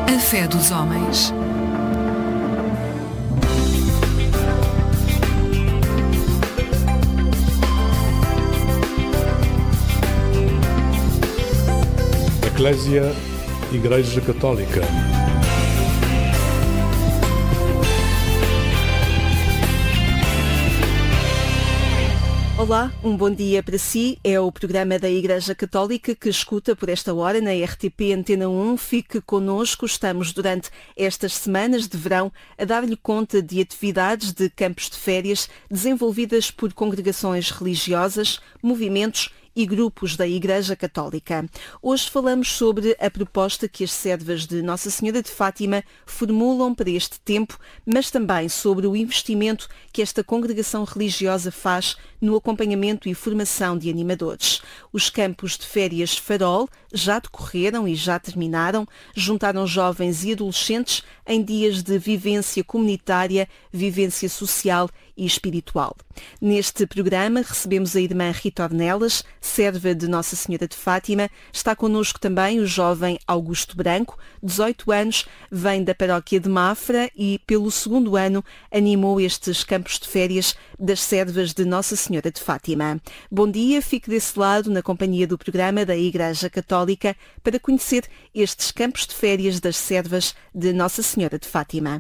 A fé dos homens. Eclésia, Igreja Católica. Olá, um bom dia para si. É o programa da Igreja Católica que escuta por esta hora na RTP Antena 1. Fique connosco. Estamos durante estas semanas de verão a dar-lhe conta de atividades de campos de férias desenvolvidas por congregações religiosas, movimentos e grupos da Igreja Católica. Hoje falamos sobre a proposta que as servas de Nossa Senhora de Fátima formulam para este tempo, mas também sobre o investimento que esta congregação religiosa faz no acompanhamento e formação de animadores. Os campos de férias Farol já decorreram e já terminaram, juntaram jovens e adolescentes em dias de vivência comunitária, vivência social e espiritual. Neste programa recebemos a irmã Rita Ornelas, serva de Nossa Senhora de Fátima. Está connosco também o jovem Augusto Branco, 18 anos, vem da paróquia de Mafra e pelo segundo ano animou estes campos de férias das servas de Nossa Senhora de Fátima. Bom dia, fique desse lado na companhia do programa da Igreja Católica para conhecer estes campos de férias das servas de Nossa Senhora de Fátima.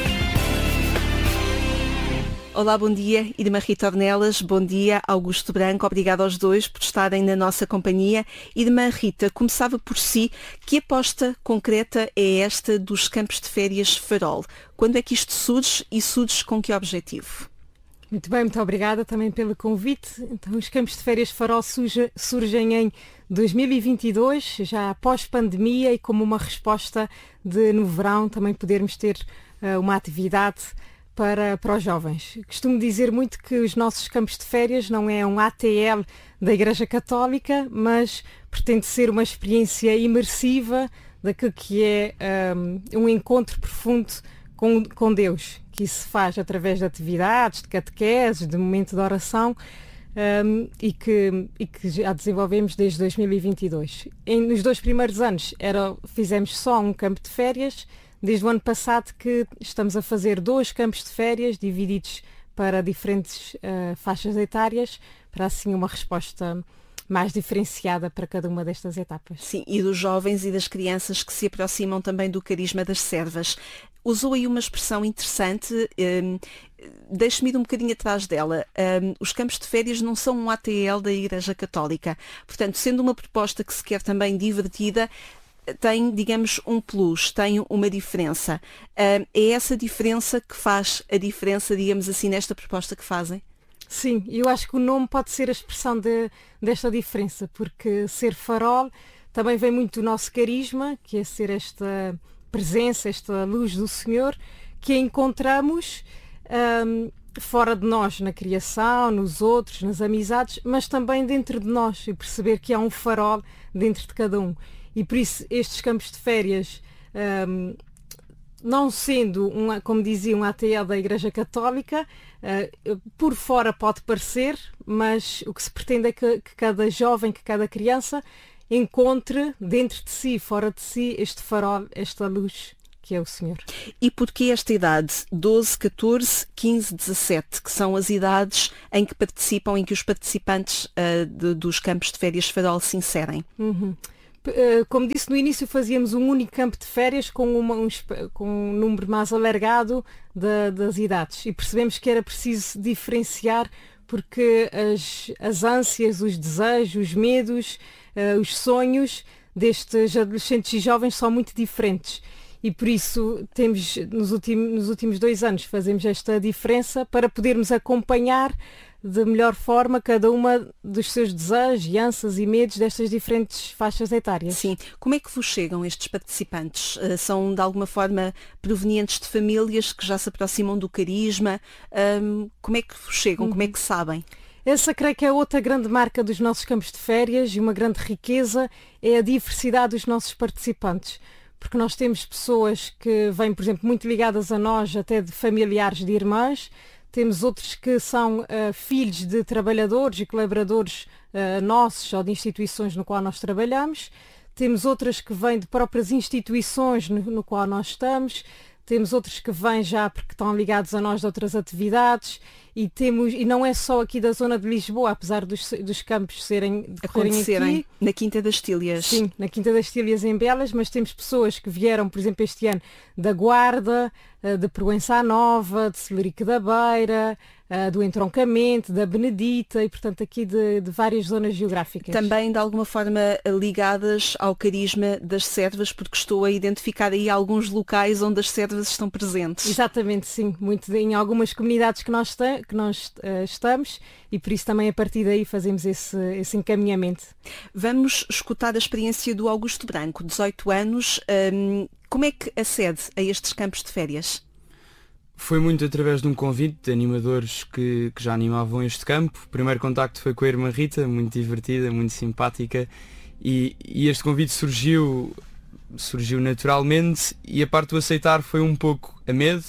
Olá, bom dia, irmã Rita Ornelas, bom dia, Augusto Branco, obrigado aos dois por estarem na nossa companhia. Irmã Rita, começava por si, que aposta concreta é esta dos campos de férias Farol? Quando é que isto surge e surge com que objetivo? Muito bem, muito obrigada também pelo convite. Então, os campos de férias Farol surgem em 2022, já após pandemia e como uma resposta de no verão também podermos ter uma atividade para os jovens. Costumo dizer muito que os nossos campos de férias não é um ATL da Igreja Católica, mas pretende ser uma experiência imersiva daquilo que é um encontro profundo com Deus, que isso se faz através de atividades, de catequeses, de momento de oração e que já desenvolvemos desde 2022. Nos 2 primeiros anos fizemos só um campo de férias. Desde o ano passado que estamos a fazer 2 campos de férias divididos para diferentes faixas etárias, para assim uma resposta mais diferenciada para cada uma destas etapas. Sim, e dos jovens e das crianças que se aproximam também do carisma das servas. Usou aí uma expressão interessante, deixe-me ir um bocadinho atrás dela. Os campos de férias não são um ATL da Igreja Católica. Portanto, sendo uma proposta que se quer também divertida, tem, digamos, um plus, tem uma diferença. É essa diferença que faz a diferença, digamos assim, nesta proposta que fazem? Sim, eu acho que o nome pode ser a expressão desta diferença, porque ser farol também vem muito do nosso carisma, que é ser esta presença, esta luz do Senhor, que encontramos fora de nós, na criação, nos outros, nas amizades, mas também dentro de nós, e perceber que há um farol dentro de cada um. E por isso estes campos de férias, não sendo, como dizia, um ATL da Igreja Católica, por fora pode parecer, mas o que se pretende é que cada jovem, que cada criança encontre dentro de si, fora de si, este farol, esta luz que é o Senhor. E porquê esta idade? 12, 14, 15, 17, que são as idades em que participam, em que os participantes dos campos de férias Farol se inserem? Uhum. Como disse no início, fazíamos um único campo de férias com um número mais alargado das idades e percebemos que era preciso diferenciar porque as ânsias, os desejos, os medos, os sonhos destes adolescentes e jovens são muito diferentes e por isso temos nos últimos 2 anos fazemos esta diferença para podermos acompanhar de melhor forma cada uma dos seus desejos, ânsias e medos destas diferentes faixas etárias. Sim. Como é que vos chegam estes participantes? São de alguma forma provenientes de famílias que já se aproximam do carisma? Como é que vos chegam? Como é que sabem? Essa creio que é outra grande marca dos nossos campos de férias e uma grande riqueza é a diversidade dos nossos participantes. Porque nós temos pessoas que vêm, por exemplo, muito ligadas a nós, até de familiares de irmãs, temos outros que são filhos de trabalhadores e colaboradores nossos ou de instituições no qual nós trabalhamos, temos outras que vêm de próprias instituições no qual nós estamos, temos outros que vêm já porque estão ligados a nós de outras atividades e não é só aqui da zona de Lisboa, apesar dos campos acontecerem aqui. Na Quinta das Tílias. Sim, na Quinta das Tílias em Belas, mas temos pessoas que vieram, por exemplo, este ano da Guarda, de Proença Nova, de Celurique da Beira, do Entroncamento, da Benedita e, portanto, aqui de várias zonas geográficas. Também, de alguma forma, ligadas ao carisma das servas, porque estou a identificar aí alguns locais onde as servas estão presentes. Exatamente, sim. Muito em algumas comunidades que nós estamos e, por isso, também a partir daí fazemos esse encaminhamento. Vamos escutar a experiência do Augusto Branco, 18 anos. Como é que acede a estes campos de férias? Foi muito através de um convite de animadores que já animavam este campo. O primeiro contacto foi com a irmã Rita, muito divertida, muito simpática, e este convite surgiu naturalmente, e a parte do aceitar foi um pouco a medo,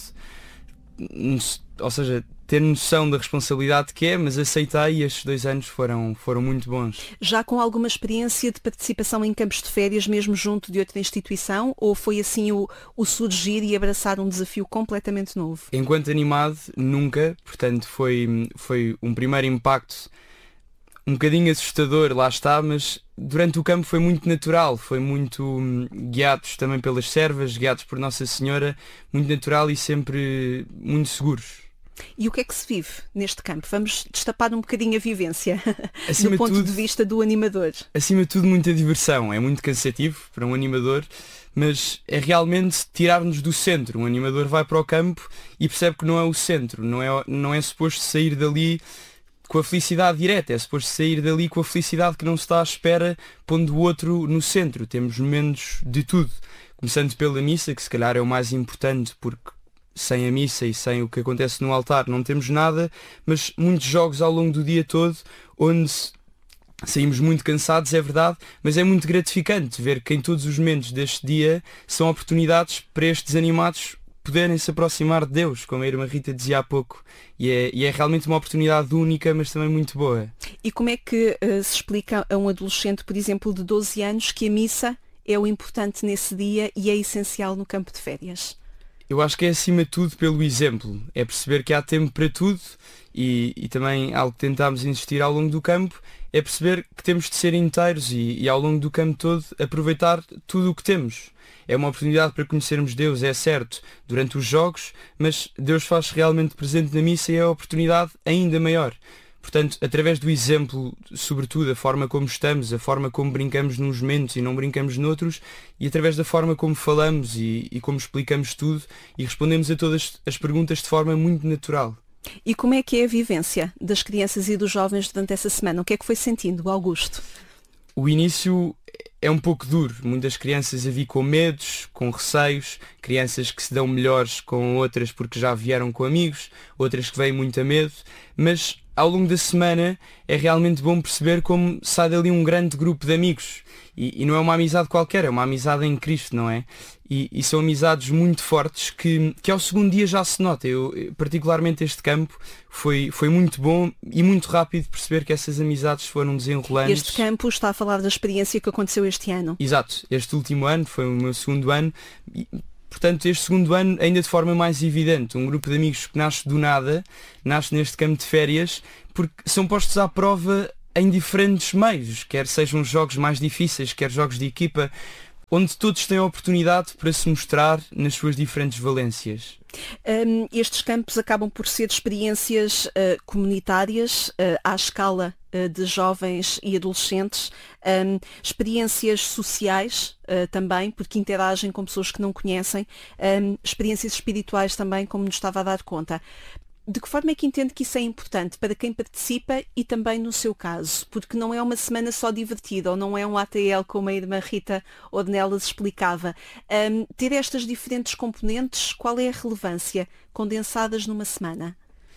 ou seja, ter noção da responsabilidade que é, mas aceitei e estes 2 anos foram muito bons. Já com alguma experiência de participação em campos de férias, mesmo junto de outra instituição, ou foi assim o surgir e abraçar um desafio completamente novo? Enquanto animado, nunca, portanto foi um primeiro impacto um bocadinho assustador, lá está, mas durante o campo foi muito natural, foi muito guiados também pelas servas, guiados por Nossa Senhora, muito natural e sempre muito seguros. E o que é que se vive neste campo? Vamos destapar um bocadinho a vivência do ponto de vista do animador. Acima de tudo, muita diversão. É muito cansativo para um animador, mas é realmente tirar-nos do centro. Um animador vai para o campo e percebe que não é o centro, não é suposto sair dali com a felicidade direta, é suposto sair dali com a felicidade que não se está à espera, pondo o outro no centro. Temos momentos de tudo, começando pela missa, que se calhar é o mais importante, porque sem a missa e sem o que acontece no altar não temos nada, mas muitos jogos ao longo do dia todo, onde saímos muito cansados, é verdade, mas é muito gratificante ver que em todos os momentos deste dia são oportunidades para estes animados poderem se aproximar de Deus, como a irmã Rita dizia há pouco, e é realmente uma oportunidade única, mas também muito boa. E como é que se explica a um adolescente, por exemplo, de 12 anos, que a missa é o importante nesse dia e é essencial no campo de férias? Eu acho que é acima de tudo pelo exemplo, é perceber que há tempo para tudo e também algo que tentámos insistir ao longo do campo é perceber que temos de ser inteiros e ao longo do campo todo aproveitar tudo o que temos. É uma oportunidade para conhecermos Deus, é certo, durante os jogos, mas Deus faz realmente presente na missa e é a oportunidade ainda maior. Portanto, através do exemplo, sobretudo a forma como estamos, a forma como brincamos nos momentos e não brincamos noutros, e através da forma como falamos e como explicamos tudo e respondemos a todas as perguntas de forma muito natural. E como é que é a vivência das crianças e dos jovens durante essa semana? O que é que foi sentindo, Augusto? O início é um pouco duro. Muitas crianças a vir com medos, com receios, crianças que se dão melhores com outras porque já vieram com amigos, outras que vêm muito a medo, mas ao longo da semana é realmente bom perceber como sai dali um grande grupo de amigos. E não é uma amizade qualquer, é uma amizade em Cristo, não é? E são amizades muito fortes que ao segundo dia já se nota. Particularmente este campo foi muito bom e muito rápido perceber que essas amizades foram desenrolando. Este campo está a falar da experiência que aconteceu este ano. Exato, este último ano foi o meu segundo ano. Portanto, este segundo ano ainda de forma mais evidente. Um grupo de amigos que nasce do nada, nasce neste campo de férias, porque são postos à prova em diferentes meios, quer sejam jogos mais difíceis, quer jogos de equipa, onde todos têm a oportunidade para se mostrar nas suas diferentes valências. Estes campos acabam por ser experiências comunitárias à escala de jovens e adolescentes, experiências sociais também, porque interagem com pessoas que não conhecem, experiências espirituais também, como nos estava a dar conta. De que forma é que entende que isso é importante para quem participa e também no seu caso? Porque não é uma semana só divertida, ou não é um ATL como a irmã Rita Ornelas explicava. Ter estas diferentes componentes, qual é a relevância condensadas numa semana?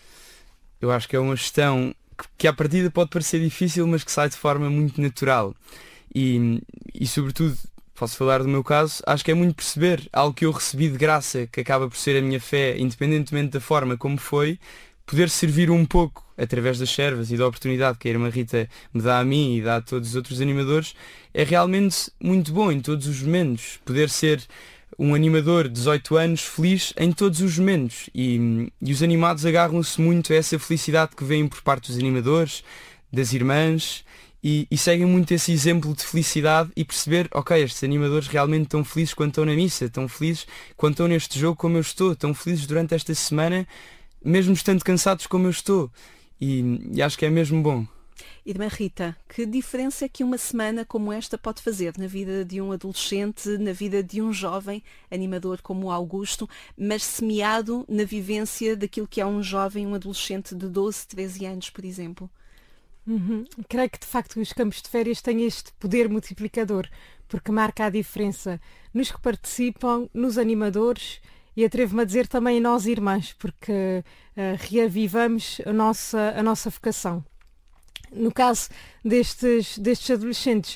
Eu acho que é uma gestão que à partida pode parecer difícil, mas que sai de forma muito natural. E sobretudo, posso falar do meu caso, acho que é muito perceber algo que eu recebi de graça, que acaba por ser a minha fé, independentemente da forma como foi, poder servir um pouco através das servas e da oportunidade que a Irmã Rita me dá a mim e dá a todos os outros animadores, é realmente muito bom em todos os momentos. Poder ser um animador de 18 anos feliz em todos os momentos. E os animados agarram-se muito a essa felicidade que vem por parte dos animadores, das irmãs, e seguem muito esse exemplo de felicidade e perceber, ok, estes animadores realmente estão felizes quando estão na missa, estão felizes quando estão neste jogo como eu estou, estão felizes durante esta semana, mesmo estando cansados como eu estou. E acho que é mesmo bom. Irmã Rita, que diferença é que uma semana como esta pode fazer na vida de um adolescente, na vida de um jovem animador como o Augusto, mas semeado na vivência daquilo que é um jovem, um adolescente de 12, 13 anos, por exemplo? Creio que de facto os campos de férias têm este poder multiplicador, porque marca a diferença nos que participam, nos animadores e atrevo-me a dizer também em nós irmãs, porque reavivamos a nossa vocação. No caso destes adolescentes,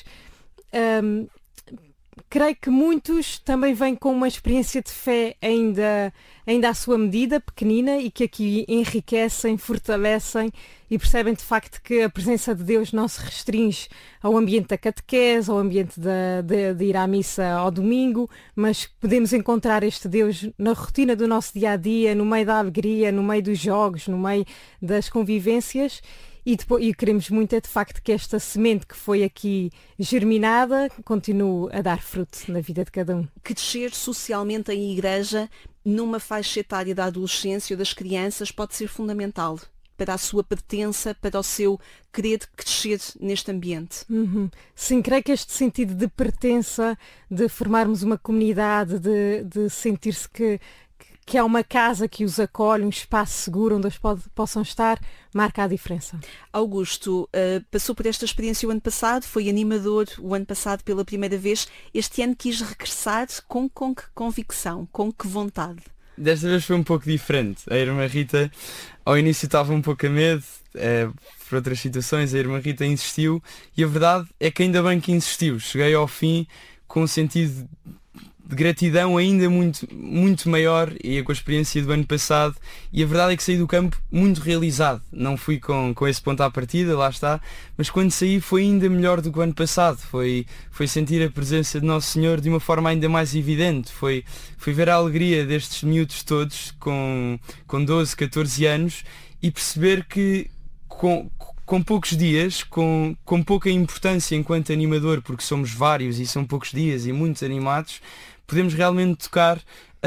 creio que muitos também vêm com uma experiência de fé ainda à sua medida, pequenina, e que aqui enriquecem, fortalecem e percebem de facto que a presença de Deus não se restringe ao ambiente da catequese, ao ambiente de ir à missa ao domingo, mas podemos encontrar este Deus na rotina do nosso dia-a-dia, no meio da alegria, no meio dos jogos, no meio das convivências. E queremos muito é de facto que esta semente que foi aqui germinada continue a dar fruto na vida de cada um. Crescer socialmente em igreja numa faixa etária da adolescência ou das crianças pode ser fundamental para a sua pertença, para o seu querer crescer neste ambiente. Sim, creio que este sentido de pertença, de formarmos uma comunidade, de sentir-se que é uma casa que os acolhe, um espaço seguro onde eles possam estar, marca a diferença. Augusto, passou por esta experiência o ano passado, foi animador o ano passado pela primeira vez. Este ano quis regressar com que convicção, com que vontade? Desta vez foi um pouco diferente. A Irmã Rita, ao início estava um pouco a medo, por outras situações, a Irmã Rita insistiu e a verdade é que ainda bem que insistiu. Cheguei ao fim com um sentido de gratidão ainda muito, muito maior e com a experiência do ano passado, e a verdade é que saí do campo muito realizado. Não fui com esse ponto à partida, lá está, mas quando saí foi ainda melhor do que o ano passado. Foi sentir a presença de Nosso Senhor de uma forma ainda mais evidente, foi ver a alegria destes miúdos todos com 12, 14 anos e perceber que com poucos dias, com pouca importância enquanto animador, porque somos vários e são poucos dias e muitos animados, podemos realmente tocar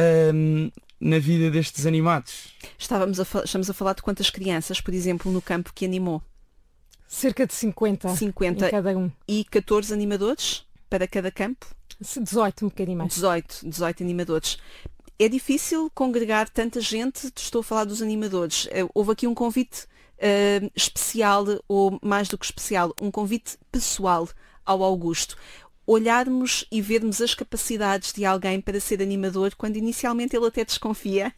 na vida destes animados. Estamos a falar de quantas crianças, por exemplo, no campo que animou? Cerca de 50 em cada um. E 14 animadores para cada campo? 18, um bocadinho mais. 18 animadores. É difícil congregar tanta gente, estou a falar dos animadores. Houve aqui um convite especial, ou mais do que especial, um convite pessoal ao Augusto. Olharmos e vermos as capacidades de alguém para ser animador, quando inicialmente ele até desconfia.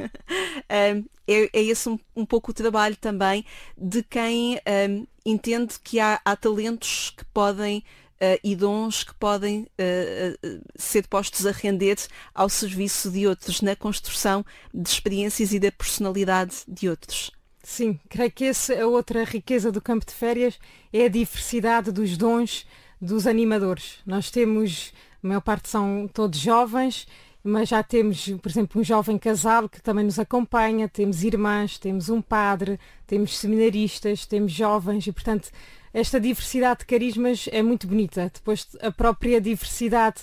É esse um pouco o trabalho também de quem entende que há talentos que podem e dons que podem ser postos a render ao serviço de outros, na construção de experiências e da personalidade de outros. Sim, creio que essa é a outra riqueza do campo de férias, é a diversidade dos dons dos animadores. Nós temos, a maior parte são todos jovens, mas já temos, por exemplo, um jovem casal que também nos acompanha, temos irmãs, temos um padre, temos seminaristas, temos jovens e, portanto, esta diversidade de carismas é muito bonita. Depois, a própria diversidade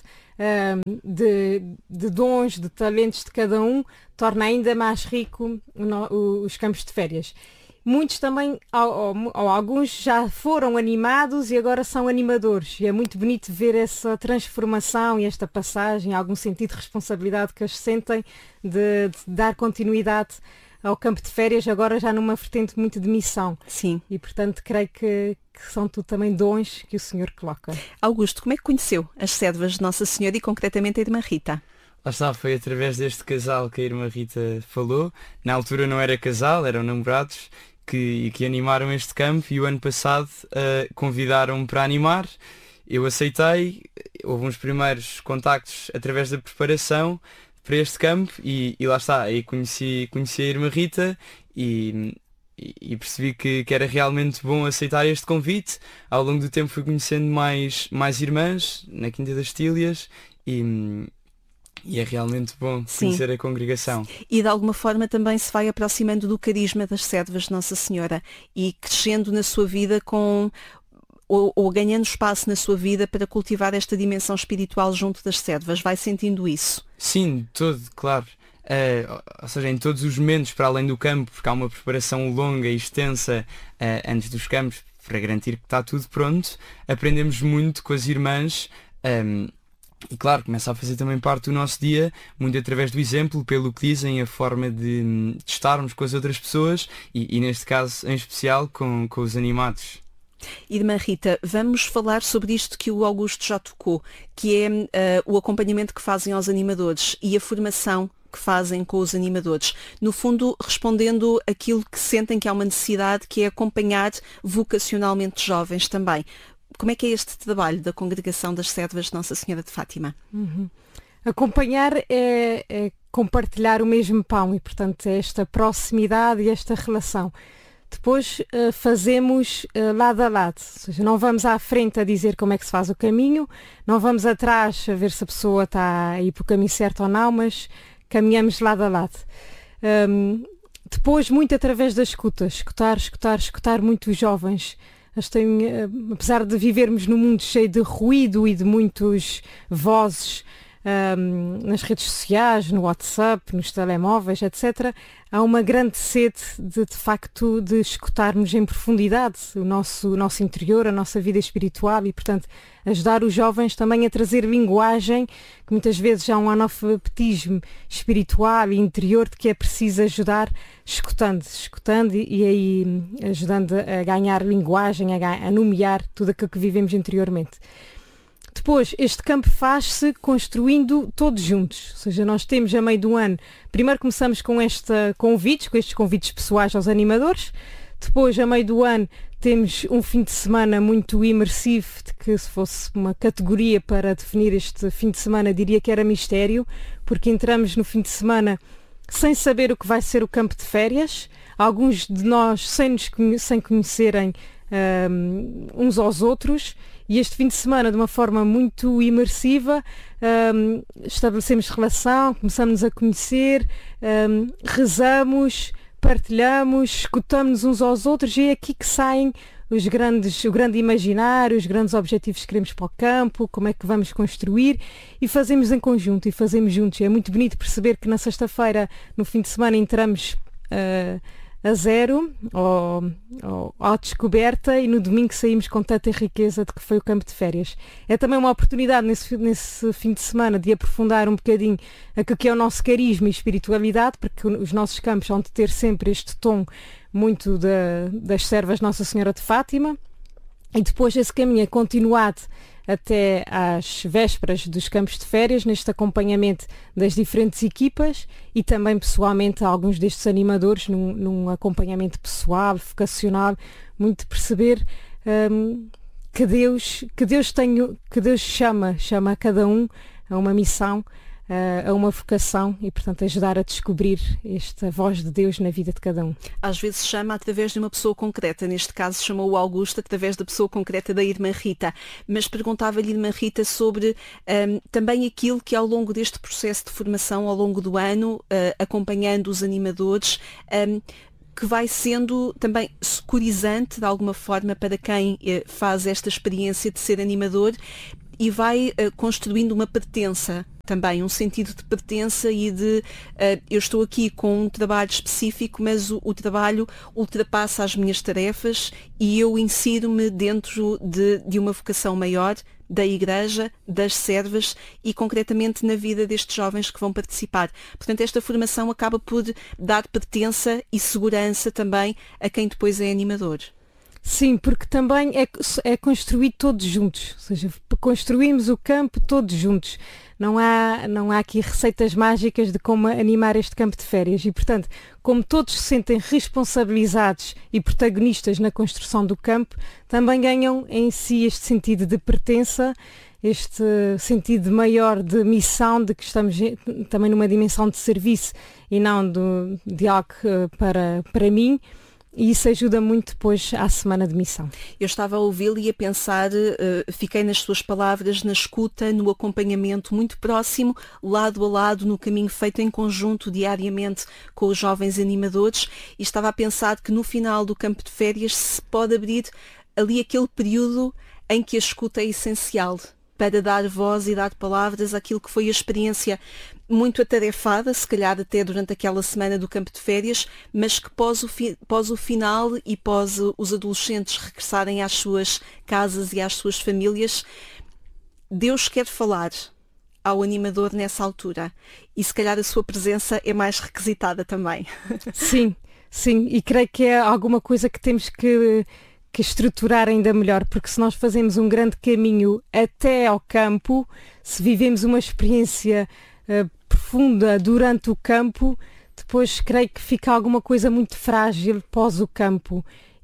de dons, de talentos de cada um, torna ainda mais rico os campos de férias. Muitos também, ou alguns, já foram animados e agora são animadores. E é muito bonito ver essa transformação e esta passagem, algum sentido de responsabilidade que eles sentem de dar continuidade ao campo de férias, agora já numa vertente muito de missão. Sim. E, portanto, creio que são tudo também dons que o Senhor coloca. Augusto, como é que conheceu as servas de Nossa Senhora e concretamente a Irmã Rita? Lá está, foi através deste casal que a Irmã Rita falou. Na altura não era casal, eram namorados que animaram este campo e o ano passado convidaram-me para animar. Eu aceitei, houve uns primeiros contactos através da preparação para este campo e lá está, aí conheci a Irmã Rita e e percebi que era realmente bom aceitar este convite. Ao longo do tempo fui conhecendo mais irmãs na Quinta das Tílias e é realmente bom conhecer a congregação. E de alguma forma também se vai aproximando do carisma das servas de Nossa Senhora e crescendo na sua vida ou ganhando espaço na sua vida para cultivar esta dimensão espiritual junto das servas. Vai sentindo isso? Sim, claro. Ou seja, em todos os momentos para além do campo, porque há uma preparação longa e extensa antes dos campos para garantir que está tudo pronto, aprendemos muito com as irmãs. E claro, começa a fazer também parte do nosso dia, muito através do exemplo, pelo que dizem, a forma de estarmos com as outras pessoas e neste caso em especial com os animados. Irmã Rita, vamos falar sobre isto que o Augusto já tocou, que é o acompanhamento que fazem aos animadores e a formação que fazem com os animadores. No fundo, respondendo aquilo que sentem que há uma necessidade, que é acompanhar vocacionalmente jovens também. Como é que é este trabalho da Congregação das Servas de Nossa Senhora de Fátima? Acompanhar é compartilhar o mesmo pão e, portanto, é esta proximidade e esta relação. Depois fazemos lado a lado, ou seja, não vamos à frente a dizer como é que se faz o caminho, não vamos atrás a ver se a pessoa está a ir para o caminho certo ou não, mas caminhamos lado a lado. Depois, muito através da escutar muito os jovens. Apesar de vivermos num mundo cheio de ruído e de muitas vozes nas redes sociais, no WhatsApp, nos telemóveis, etc., há uma grande sede de facto de escutarmos em profundidade o nosso interior, a nossa vida espiritual e, portanto, ajudar os jovens também a trazer linguagem, que muitas vezes há um analfabetismo espiritual e interior de que é preciso ajudar escutando e aí ajudando a ganhar linguagem, a nomear tudo aquilo que vivemos interiormente. Depois, este campo faz-se construindo todos juntos, ou seja, nós temos a meio do ano, primeiro começamos com estes convites pessoais aos animadores, depois a meio do ano temos um fim de semana muito imersivo, de que se fosse uma categoria para definir este fim de semana diria que era mistério, porque entramos no fim de semana sem saber o que vai ser o campo de férias, alguns de nós sem conhecerem uns aos outros. E este fim de semana, de uma forma muito imersiva, estabelecemos relação, começamos a conhecer, rezamos, partilhamos, escutamos uns aos outros e é aqui que saem o grande imaginário, os grandes objetivos que queremos para o campo, como é que vamos construir e fazemos em conjunto e fazemos juntos. É muito bonito perceber que na sexta-feira, no fim de semana, entramos a zero, à descoberta e no domingo saímos com tanta riqueza de que foi o campo de férias. É também uma oportunidade nesse fim de semana de aprofundar um bocadinho aquilo que é o nosso carisma e espiritualidade, porque os nossos campos vão ter sempre este tom muito das servas Nossa Senhora de Fátima e depois esse caminho é continuado até às vésperas dos campos de férias, neste acompanhamento das diferentes equipas e também pessoalmente a alguns destes animadores num acompanhamento pessoal, vocacional, muito perceber que Deus chama a cada um a uma missão, a uma vocação e, portanto, ajudar a descobrir esta voz de Deus na vida de cada um. Às vezes chama através de uma pessoa concreta, neste caso chamou o Augusto através da pessoa concreta da Irmã Rita, mas perguntava-lhe, Irmã Rita, sobre também aquilo que ao longo deste processo de formação, ao longo do ano, acompanhando os animadores, que vai sendo também securizante de alguma forma para quem faz esta experiência de ser animador e vai construindo uma pertença também, um sentido de pertença e de eu estou aqui com um trabalho específico, mas o trabalho ultrapassa as minhas tarefas e eu insiro-me dentro de uma vocação maior da Igreja, das servas e concretamente na vida destes jovens que vão participar. Portanto, esta formação acaba por dar pertença e segurança também a quem depois é animador. Sim, porque também é construir todos juntos, ou seja, construímos o campo todos juntos. Não há aqui receitas mágicas de como animar este campo de férias e, portanto, como todos se sentem responsabilizados e protagonistas na construção do campo, também ganham em si este sentido de pertença, este sentido maior de missão, de que estamos também numa dimensão de serviço e não de algo para mim. e isso ajuda muito depois à semana de missão. Eu estava a ouvi-lo e a pensar, fiquei nas suas palavras, na escuta, no acompanhamento muito próximo, lado a lado, no caminho feito em conjunto diariamente com os jovens animadores, e estava a pensar que no final do campo de férias se pode abrir ali aquele período em que a escuta é essencial para dar voz e dar palavras àquilo que foi a experiência muito atarefada, se calhar até durante aquela semana do campo de férias, mas que pós o final e pós os adolescentes regressarem às suas casas e às suas famílias, Deus quer falar ao animador nessa altura e se calhar a sua presença é mais requisitada também. Sim, e creio que é alguma coisa que temos que estruturar ainda melhor, porque se nós fazemos um grande caminho até ao campo, se vivemos uma experiência profunda durante o campo, depois creio que fica alguma coisa muito frágil pós o campo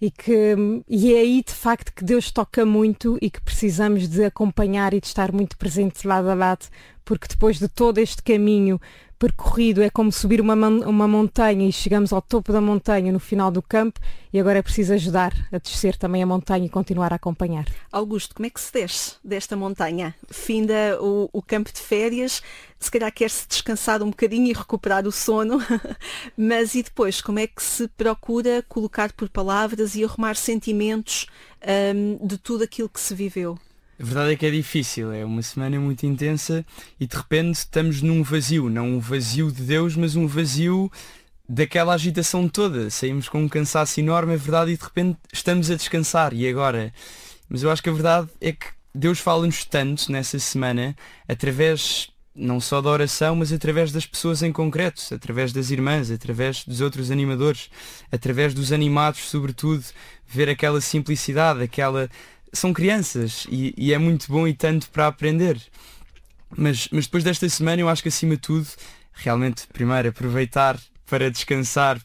e é aí de facto que Deus toca muito e que precisamos de acompanhar e de estar muito presentes lado a lado, porque depois de todo este caminho percorrido é como subir uma montanha e chegamos ao topo da montanha no final do campo e agora é preciso ajudar a descer também a montanha e continuar a acompanhar. Augusto, como é que se desce desta montanha? Finda o campo de férias, se calhar quer-se descansar um bocadinho e recuperar o sono, mas e depois, como é que se procura colocar por palavras e arrumar sentimentos de tudo aquilo que se viveu? A verdade é que é difícil, é uma semana muito intensa e de repente estamos num vazio, não um vazio de Deus, mas um vazio daquela agitação toda. Saímos com um cansaço enorme, é verdade, e de repente estamos a descansar. E agora? Mas eu acho que a verdade é que Deus fala-nos tanto nessa semana, através não só da oração, mas através das pessoas em concreto, através das irmãs, através dos outros animadores, através dos animados, sobretudo, ver aquela simplicidade, são crianças e é muito bom e tanto para aprender. Mas depois desta semana eu acho que acima de tudo, realmente primeiro aproveitar para descansar,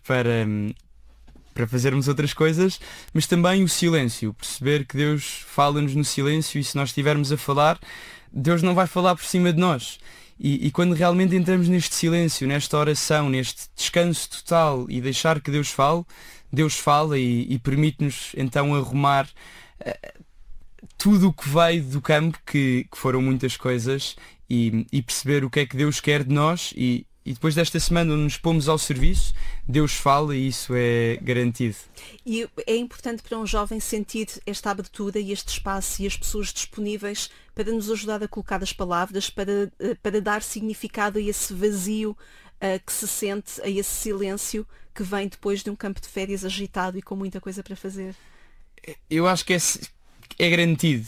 para fazermos outras coisas, mas também o silêncio, perceber que Deus fala-nos no silêncio e se nós estivermos a falar, Deus não vai falar por cima de nós. E quando realmente entramos neste silêncio, nesta oração, neste descanso total e deixar que Deus fala e permite-nos então arrumar tudo o que veio do campo, que foram muitas coisas, e perceber o que é que Deus quer de nós e depois desta semana onde nos pomos ao serviço, Deus fala e isso é garantido. E é importante para um jovem sentir esta abertura e este espaço e as pessoas disponíveis para nos ajudar a colocar as palavras, para dar significado a esse vazio que se sente, a esse silêncio que vem depois de um campo de férias agitado e com muita coisa para fazer. Eu acho que é garantido,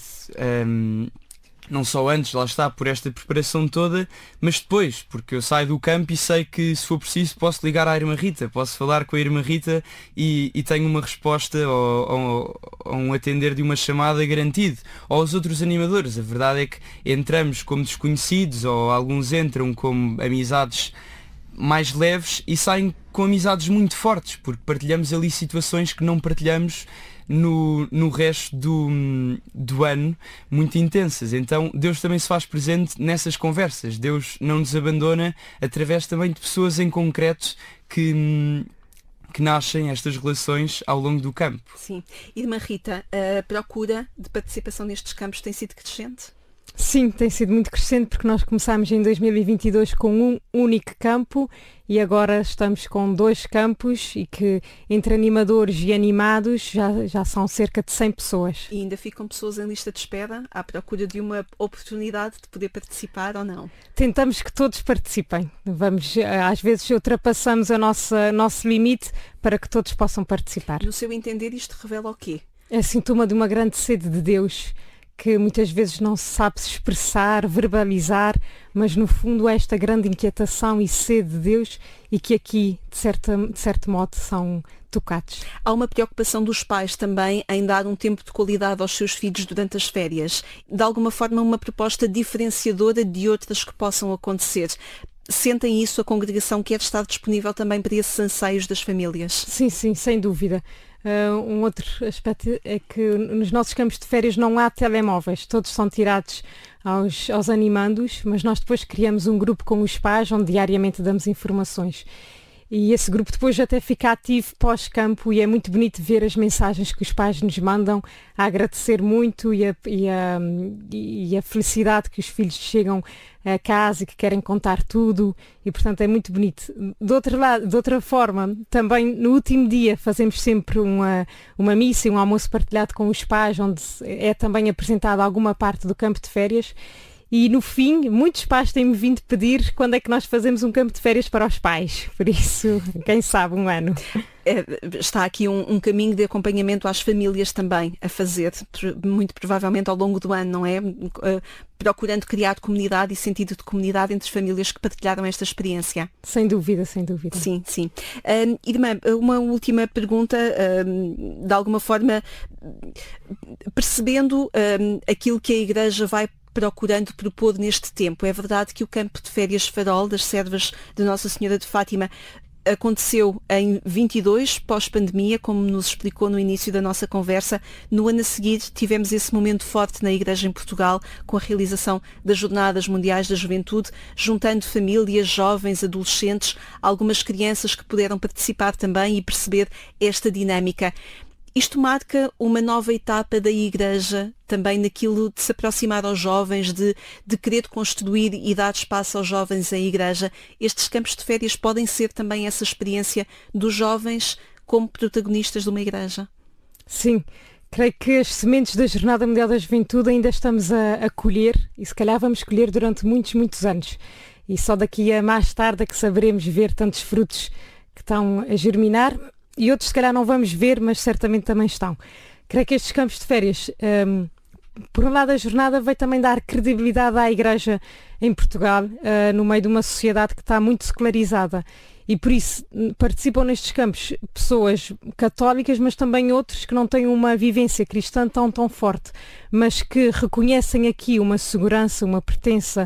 não só antes, lá está, por esta preparação toda, mas depois, porque eu saio do campo e sei que se for preciso posso ligar à Irmã Rita, posso falar com a Irmã Rita e tenho uma resposta ou um atender de uma chamada garantido. Ou aos outros animadores, a verdade é que entramos como desconhecidos ou alguns entram como amizades mais leves e saem com amizades muito fortes, porque partilhamos ali situações que não partilhamos no resto do ano, muito intensas. Então Deus também se faz presente nessas conversas. Deus não nos abandona através também de pessoas em concreto que nascem estas relações ao longo do campo. Sim. Irmã Rita, a procura de participação nestes campos tem sido crescente? Sim, tem sido muito crescente porque nós começámos em 2022 com um único campo e agora estamos com 2 campos e que entre animadores e animados já são cerca de 100 pessoas. E ainda ficam pessoas em lista de espera à procura de uma oportunidade de poder participar ou não? Tentamos que todos participem. Às vezes ultrapassamos nosso limite para que todos possam participar. No seu entender, isto revela o quê? É sintoma de uma grande sede de Deus, que muitas vezes não se sabe se expressar, verbalizar, mas no fundo é esta grande inquietação e sede de Deus e que aqui, de certo modo, são tocados. Há uma preocupação dos pais também em dar um tempo de qualidade aos seus filhos durante as férias. De alguma forma, uma proposta diferenciadora de outras que possam acontecer. Sentem isso? A congregação quer estar disponível também para esses anseios das famílias? Sim, sem dúvida. Um outro aspecto é que nos nossos campos de férias não há telemóveis, todos são tirados aos animandos, mas nós depois criamos um grupo com os pais onde diariamente damos informações. e esse grupo depois até fica ativo pós-campo e é muito bonito ver as mensagens que os pais nos mandam a agradecer muito e a felicidade que os filhos chegam a casa e que querem contar tudo e portanto é muito bonito. De outra forma, também no último dia fazemos sempre uma missa e um almoço partilhado com os pais, onde é também apresentada alguma parte do campo de férias. E no fim, muitos pais têm-me vindo pedir quando é que nós fazemos um campo de férias para os pais. Por isso, quem sabe, um ano. Está aqui um caminho de acompanhamento às famílias também a fazer, muito provavelmente ao longo do ano, não é? Procurando criar comunidade e sentido de comunidade entre as famílias que partilharam esta experiência. Sem dúvida, sem dúvida. Sim, sim. Irmã, uma última pergunta, de alguma forma, percebendo aquilo que a Igreja vai procurando propor neste tempo. É verdade que o campo de férias Farol das Servas de Nossa Senhora de Fátima aconteceu em 22, pós-pandemia, como nos explicou no início da nossa conversa. No ano a seguir tivemos esse momento forte na Igreja em Portugal, com a realização das Jornadas Mundiais da Juventude, juntando famílias, jovens, adolescentes, algumas crianças que puderam participar também e perceber esta dinâmica. Isto marca uma nova etapa da Igreja, também naquilo de se aproximar aos jovens, de querer construir e dar espaço aos jovens em Igreja. Estes campos de férias podem ser também essa experiência dos jovens como protagonistas de uma Igreja? Sim, creio que as sementes da Jornada Mundial da Juventude ainda estamos a colher e se calhar vamos colher durante muitos, muitos anos. E só daqui a mais tarde é que saberemos ver tantos frutos que estão a germinar. E outros se calhar não vamos ver, mas certamente também estão. Creio que estes campos de férias, por um lado a jornada veio também dar credibilidade à Igreja em Portugal, no meio de uma sociedade que está muito secularizada. E por isso participam nestes campos pessoas católicas, mas também outros que não têm uma vivência cristã tão forte, mas que reconhecem aqui uma segurança, uma pertença,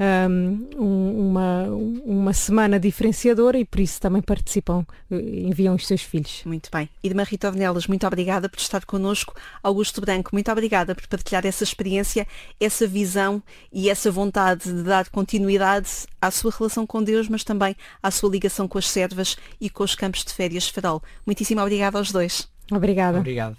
uma semana diferenciadora e por isso também participam, enviam os seus filhos. Muito bem. Irmã Rita Ornelas, muito obrigada por estar connosco. Augusto Branco, muito obrigada por partilhar essa experiência, essa visão e essa vontade de dar continuidade à sua relação com Deus, mas também à sua ligação com as servas e com os campos de férias Farol. Muitíssimo obrigada aos dois. Obrigada. Obrigado.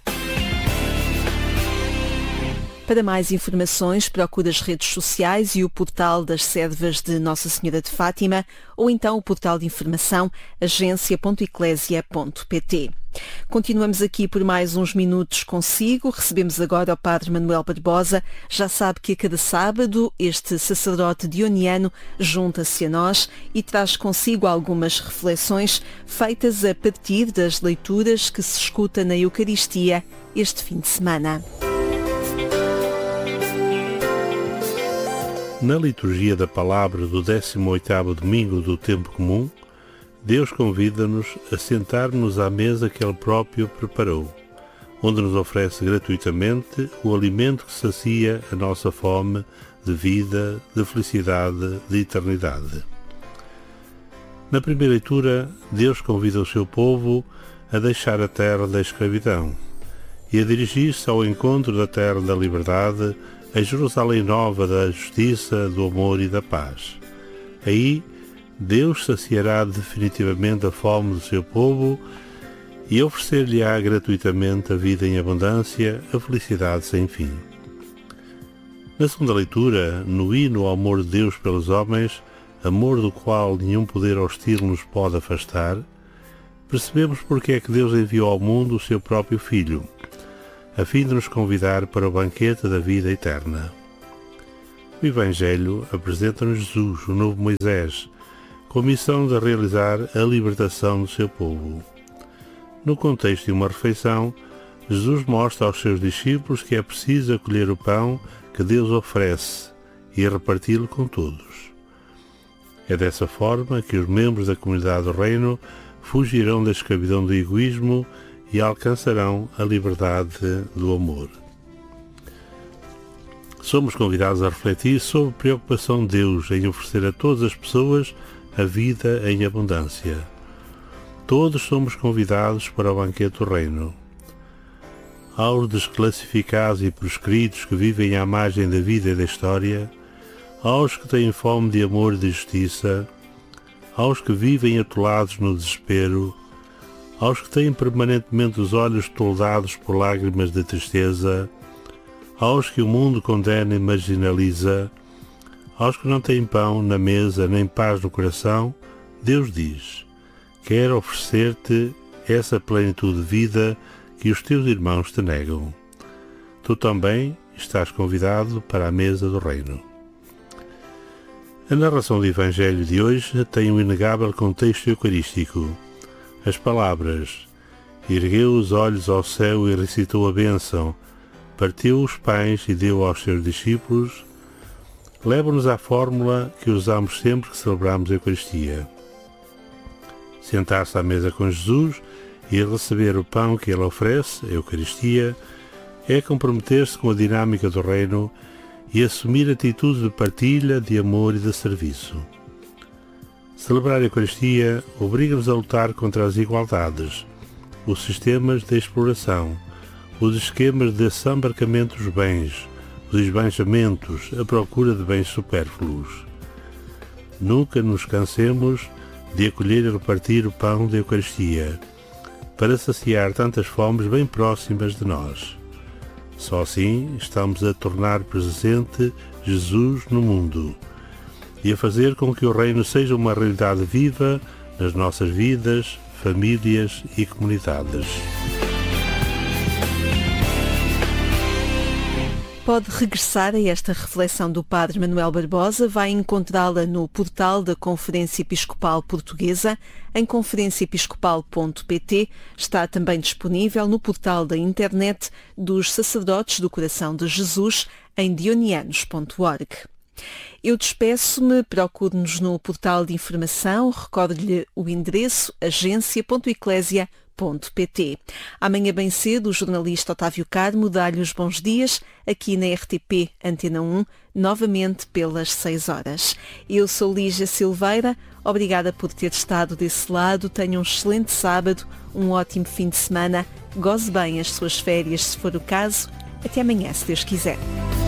Para mais informações, procure as redes sociais e o portal das Servas de Nossa Senhora de Fátima ou então o portal de informação agência.eclésia.pt. Continuamos aqui por mais uns minutos consigo. Recebemos agora o Padre Manuel Barbosa. Já sabe que a cada sábado este sacerdote dioniano junta-se a nós e traz consigo algumas reflexões feitas a partir das leituras que se escuta na Eucaristia este fim de semana. Na liturgia da palavra do 18º domingo do tempo comum, Deus convida-nos a sentar-nos à mesa que Ele próprio preparou, onde nos oferece gratuitamente o alimento que sacia a nossa fome de vida, de felicidade, de eternidade. Na primeira leitura, Deus convida o seu povo a deixar a terra da escravidão e a dirigir-se ao encontro da terra da liberdade, a Jerusalém nova da justiça, do amor e da paz. Aí, Deus saciará definitivamente a fome do seu povo e oferecer-lhe-á gratuitamente a vida em abundância, a felicidade sem fim. Na segunda leitura, no hino ao amor de Deus pelos homens, amor do qual nenhum poder hostil nos pode afastar, percebemos porque é que Deus enviou ao mundo o seu próprio Filho, a fim de nos convidar para o banquete da vida eterna. O Evangelho apresenta-nos Jesus, o novo Moisés, com a missão de realizar a libertação do seu povo. No contexto de uma refeição, Jesus mostra aos seus discípulos que é preciso acolher o pão que Deus oferece e reparti-lo com todos. É dessa forma que os membros da comunidade do Reino fugirão da escravidão do egoísmo e alcançarão a liberdade do amor. Somos convidados a refletir sobre a preocupação de Deus em oferecer a todas as pessoas a vida em abundância. Todos somos convidados para o banquete do Reino. Aos desclassificados e proscritos que vivem à margem da vida e da história, aos que têm fome de amor e de justiça, aos que vivem atolados no desespero, aos que têm permanentemente os olhos toldados por lágrimas de tristeza, aos que o mundo condena e marginaliza, aos que não têm pão na mesa nem paz no coração, Deus diz: quero oferecer-te essa plenitude de vida que os teus irmãos te negam. Tu também estás convidado para a mesa do reino. A narração do Evangelho de hoje tem um inegável contexto eucarístico. As palavras ergueu os olhos ao céu e recitou a bênção, partiu os pães e deu aos seus discípulos, levam-nos à fórmula que usamos sempre que celebramos a Eucaristia. Sentar-se à mesa com Jesus e receber o pão que ele oferece, a Eucaristia, é comprometer-se com a dinâmica do reino e assumir atitudes de partilha, de amor e de serviço. Celebrar a Eucaristia obriga-nos a lutar contra as desigualdades, os sistemas de exploração, os esquemas de assambarcamento dos bens, os esbanjamentos, a procura de bens supérfluos. Nunca nos cansemos de acolher e repartir o pão da Eucaristia, para saciar tantas fomes bem próximas de nós. Só assim estamos a tornar presente Jesus no mundo e a fazer com que o reino seja uma realidade viva nas nossas vidas, famílias e comunidades. Pode regressar a esta reflexão do Padre Manuel Barbosa, vai encontrá-la no portal da Conferência Episcopal Portuguesa, em conferenciaepiscopal.pt. Está também disponível no portal da internet dos Sacerdotes do Coração de Jesus, em dionianos.org. Eu despeço-me, procure-nos no portal de informação, recordo-lhe o endereço agência.eclésia.pt. Amanhã bem cedo o jornalista Otávio Carmo dá-lhe os bons dias aqui na RTP Antena 1, novamente pelas 6 horas. Eu sou Lígia Silveira, obrigada por ter estado desse lado, tenha um excelente sábado, um ótimo fim de semana, goze bem as suas férias se for o caso, até amanhã se Deus quiser.